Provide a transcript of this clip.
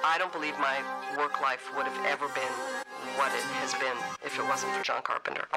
I don't believe my work life would have ever been what it has been if it wasn't for John Carpenter.